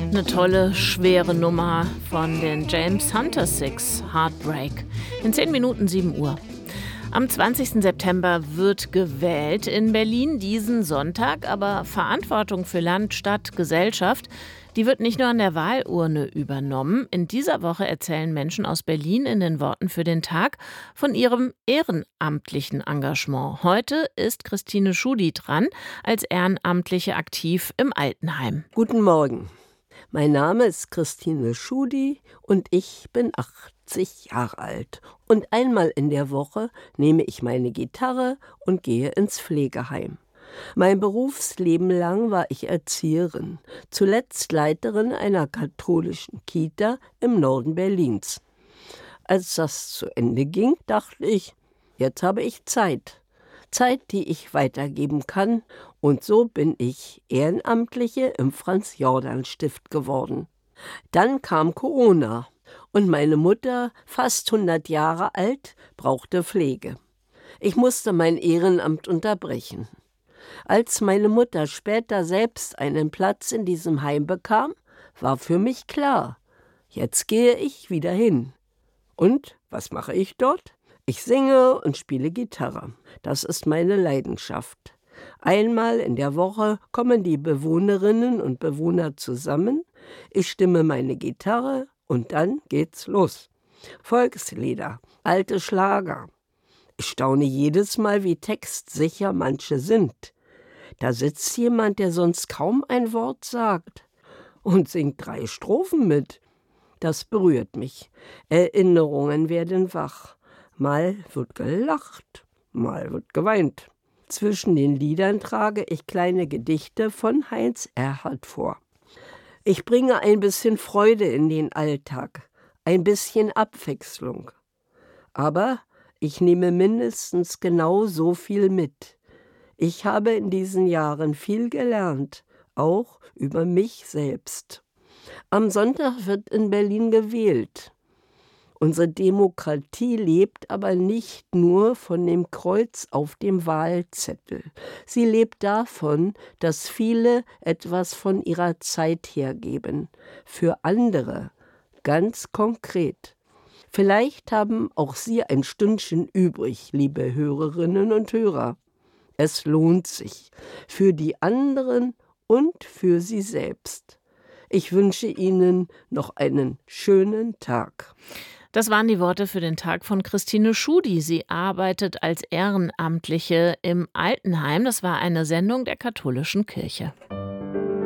Eine tolle, schwere Nummer von den James Hunter Six, Heartbreak. In 10 Minuten 7 Uhr. Am 20. September wird gewählt in Berlin diesen Sonntag, aber Verantwortung für Land, Stadt, Gesellschaft, die wird nicht nur an der Wahlurne übernommen. In dieser Woche erzählen Menschen aus Berlin in den Worten für den Tag von ihrem ehrenamtlichen Engagement. Heute ist Christine Schudi dran, als Ehrenamtliche aktiv im Altenheim. Guten Morgen. Mein Name ist Christine Schudi und ich bin 80 Jahre alt. Und einmal in der Woche nehme ich meine Gitarre und gehe ins Pflegeheim. Mein Berufsleben lang war ich Erzieherin, zuletzt Leiterin einer katholischen Kita im Norden Berlins. Als das zu Ende ging, dachte ich, jetzt habe ich Zeit. Zeit, die ich weitergeben kann. Und so bin ich Ehrenamtliche im Franz-Jordan-Stift geworden. Dann kam Corona und meine Mutter, fast 100 Jahre alt, brauchte Pflege. Ich musste mein Ehrenamt unterbrechen. Als meine Mutter später selbst einen Platz in diesem Heim bekam, war für mich klar, jetzt gehe ich wieder hin. Und was mache ich dort? Ich singe und spiele Gitarre. Das ist meine Leidenschaft. Einmal in der Woche kommen die Bewohnerinnen und Bewohner zusammen. Ich stimme meine Gitarre und dann geht's los. Volkslieder, alte Schlager. Ich staune jedes Mal, wie textsicher manche sind. Da sitzt jemand, der sonst kaum ein Wort sagt und singt 3 Strophen mit. Das berührt mich. Erinnerungen werden wach. Mal wird gelacht, mal wird geweint. Zwischen den Liedern trage ich kleine Gedichte von Heinz Erhardt vor. Ich bringe ein bisschen Freude in den Alltag, ein bisschen Abwechslung. Aber ich nehme mindestens genau so viel mit. Ich habe in diesen Jahren viel gelernt, auch über mich selbst. Am Sonntag wird in Berlin gewählt. Unsere Demokratie lebt aber nicht nur von dem Kreuz auf dem Wahlzettel. Sie lebt davon, dass viele etwas von ihrer Zeit hergeben. Für andere, ganz konkret. Vielleicht haben auch Sie ein Stündchen übrig, liebe Hörerinnen und Hörer. Es lohnt sich. Für die anderen und für Sie selbst. Ich wünsche Ihnen noch einen schönen Tag. Das waren die Worte für den Tag von Christine Schudi. Sie arbeitet als Ehrenamtliche im Altenheim. Das war eine Sendung der katholischen Kirche.